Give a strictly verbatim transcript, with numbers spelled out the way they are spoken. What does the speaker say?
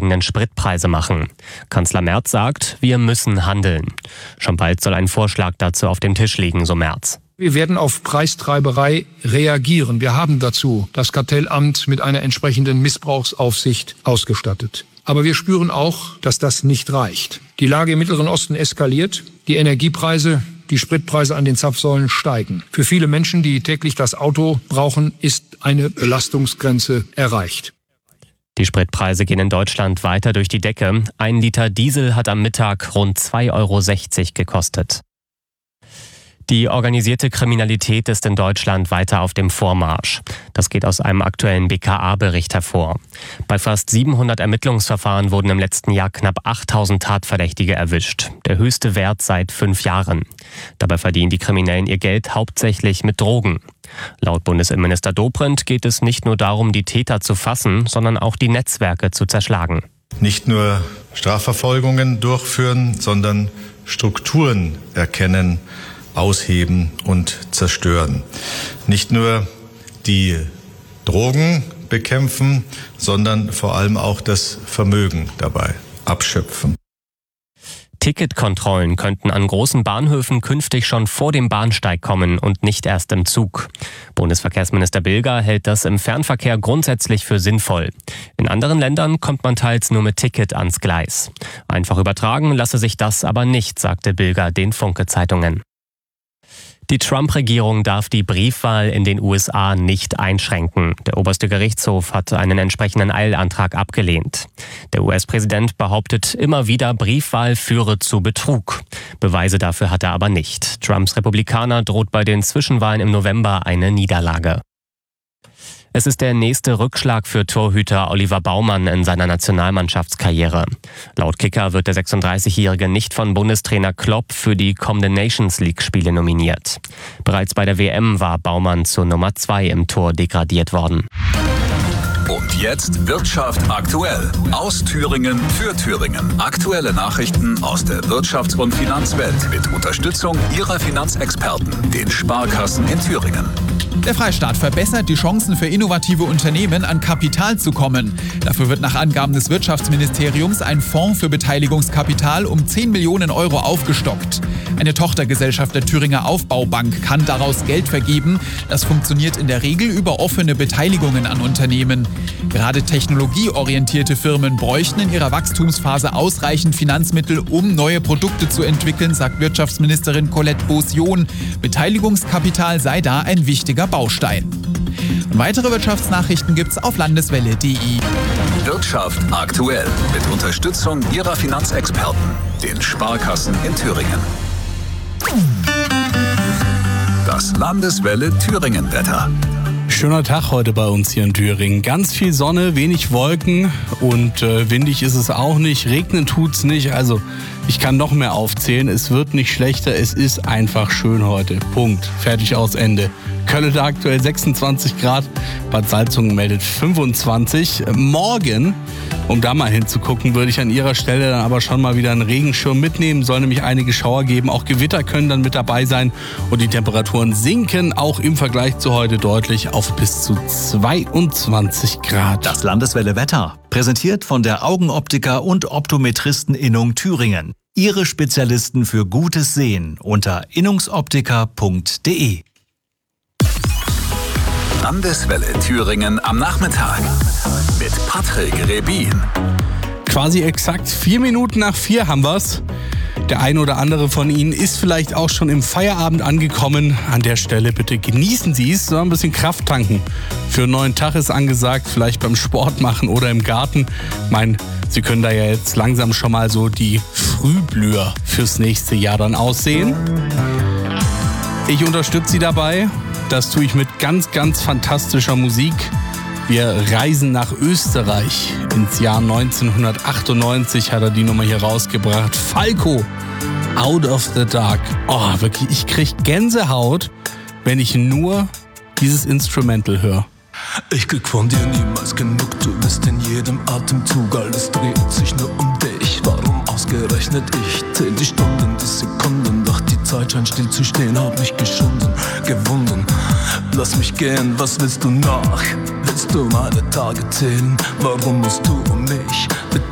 steigenden Spritpreise machen. Kanzler Merz sagt, wir müssen handeln. Schon bald soll ein Vorschlag dazu auf dem Tisch liegen, so Merz. Wir werden auf Preistreiberei reagieren. Wir haben dazu das Kartellamt mit einer entsprechenden Missbrauchsaufsicht ausgestattet. Aber wir spüren auch, dass das nicht reicht. Die Lage im Mittleren Osten eskaliert, die Energiepreise, die Spritpreise an den Zapfsäulen steigen. Für viele Menschen, die täglich das Auto brauchen, ist eine Belastungsgrenze erreicht. Die Spritpreise gehen in Deutschland weiter durch die Decke. Ein Liter Diesel hat am Mittag rund zwei Euro sechzig gekostet. Die organisierte Kriminalität ist in Deutschland weiter auf dem Vormarsch. Das geht aus einem aktuellen B K A-Bericht hervor. Bei fast siebenhundert Ermittlungsverfahren wurden im letzten Jahr knapp achttausend Tatverdächtige erwischt. Der höchste Wert seit fünf Jahren. Dabei verdienen die Kriminellen ihr Geld hauptsächlich mit Drogen. Laut Bundesinnenminister Dobrindt geht es nicht nur darum, die Täter zu fassen, sondern auch die Netzwerke zu zerschlagen. Nicht nur Strafverfolgungen durchführen, sondern Strukturen erkennen, ausheben und zerstören. Nicht nur die Drogen bekämpfen, sondern vor allem auch das Vermögen dabei abschöpfen. Ticketkontrollen könnten an großen Bahnhöfen künftig schon vor dem Bahnsteig kommen und nicht erst im Zug. Bundesverkehrsminister Bilger hält das im Fernverkehr grundsätzlich für sinnvoll. In anderen Ländern kommt man teils nur mit Ticket ans Gleis. Einfach übertragen lasse sich das aber nicht, sagte Bilger den Funke-Zeitungen. Die Trump-Regierung darf die Briefwahl in den U S A nicht einschränken. Der oberste Gerichtshof hat einen entsprechenden Eilantrag abgelehnt. Der U S-Präsident behauptet immer wieder, Briefwahl führe zu Betrug. Beweise dafür hat er aber nicht. Trumps Republikaner droht bei den Zwischenwahlen im November eine Niederlage. Es ist der nächste Rückschlag für Torhüter Oliver Baumann in seiner Nationalmannschaftskarriere. Laut Kicker wird der sechsunddreißigjährige nicht von Bundestrainer Klopp für die kommenden Nations League-Spiele nominiert. Bereits bei der W M war Baumann zur Nummer zwei im Tor degradiert worden. Und jetzt Wirtschaft aktuell. Aus Thüringen für Thüringen. Aktuelle Nachrichten aus der Wirtschafts- und Finanzwelt mit Unterstützung Ihrer Finanzexperten, den Sparkassen in Thüringen. Der Freistaat verbessert die Chancen für innovative Unternehmen, an Kapital zu kommen. Dafür wird nach Angaben des Wirtschaftsministeriums ein Fonds für Beteiligungskapital um zehn Millionen Euro aufgestockt. Eine Tochtergesellschaft der Thüringer Aufbaubank kann daraus Geld vergeben. Das funktioniert in der Regel über offene Beteiligungen an Unternehmen. Gerade technologieorientierte Firmen bräuchten in ihrer Wachstumsphase ausreichend Finanzmittel, um neue Produkte zu entwickeln, sagt Wirtschaftsministerin Colette Beaussion. Beteiligungskapital sei da ein wichtiger Baustein. Und weitere Wirtschaftsnachrichten gibt's auf landeswelle punkt de. Wirtschaft aktuell mit Unterstützung Ihrer Finanzexperten, den Sparkassen in Thüringen. Das Landeswelle Thüringen-Wetter. Schöner Tag heute bei uns hier in Thüringen. Ganz viel Sonne, wenig Wolken und äh, windig ist es auch nicht. Regnen tut's nicht. Also ich kann noch mehr aufzählen. Es wird nicht schlechter. Es ist einfach schön heute. Punkt. Fertig, aus, Ende. Köln aktuell sechsundzwanzig Grad. Bad Salzungen meldet fünfundzwanzig. Morgen, um da mal hinzugucken, würde ich an Ihrer Stelle dann aber schon mal wieder einen Regenschirm mitnehmen. Soll nämlich einige Schauer geben. Auch Gewitter können dann mit dabei sein. Und die Temperaturen sinken auch im Vergleich zu heute deutlich auf bis zu zweiundzwanzig Grad. Das Landeswelle Wetter, präsentiert von der Augenoptiker und Optometristeninnung Thüringen. Ihre Spezialisten für gutes Sehen unter innungsoptiker punkt de. Landeswelle Thüringen am Nachmittag mit Patrick Rebin. Quasi exakt vier Minuten nach vier haben wir's. Der ein oder andere von Ihnen ist vielleicht auch schon im Feierabend angekommen. An der Stelle bitte genießen Sie es, so ein bisschen Kraft tanken. Für einen neuen Tag ist angesagt, vielleicht beim Sport machen oder im Garten. Ich meine, Sie können da ja jetzt langsam schon mal so die Frühblüher fürs nächste Jahr dann aussehen. Ich unterstütze Sie dabei. Das tue ich mit ganz, ganz fantastischer Musik. Wir reisen nach Österreich. Ins Jahr neunzehnhundertachtundneunzig hat er die Nummer hier rausgebracht. Falco, Out of the Dark. Oh, wirklich, ich krieg Gänsehaut, wenn ich nur dieses Instrumental höre. Ich krieg von dir niemals genug, du bist in jedem Atemzug, alles dreht sich nur um dich. Warum ausgerechnet ich? Zähl die Stunden, die Sekunden, doch die Zeit scheint still zu stehen, hab mich geschunden, gewunden. Lass mich gehen, was willst du noch? Willst du meine Tage zählen? Warum musst du um mich?